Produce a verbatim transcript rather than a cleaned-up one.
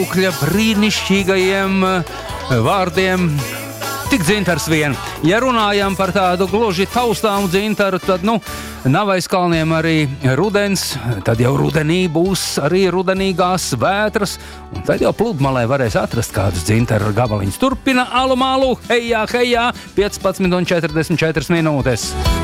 brīnišķīgajiem vārdiem. Tik dzintars vien. Ja runājam par tādu gluži taustāmu dzintaru, tad, nu, nav aiz kalniem arī rudens, tad jau rudenī būs arī rudenīgās vētras, un tad jau pludmalē varēs atrast kādus dzintaru gabaliņus. Turpina Alu Malu, hejā, hejā, piecpadsmit un četrdesmit četras minūtes.